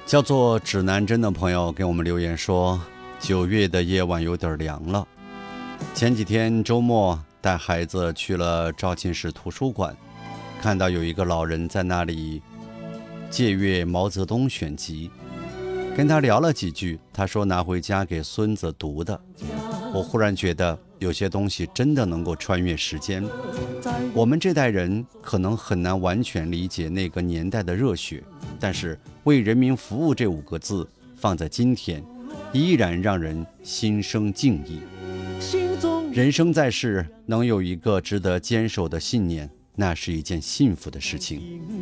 叫做指南针的朋友给我们留言说，9月的夜晚有点凉了。前几天周末带孩子去了肇庆市图书馆，看到有一个老人在那里借阅毛泽东选集，跟他聊了几句，他说拿回家给孙子读的。我忽然觉得有些东西真的能够穿越时间，我们这代人可能很难完全理解那个年代的热血，但是为人民服务这5个字放在今天依然让人心生敬意。人生在世，能有一个值得坚守的信念，那是一件幸福的事情。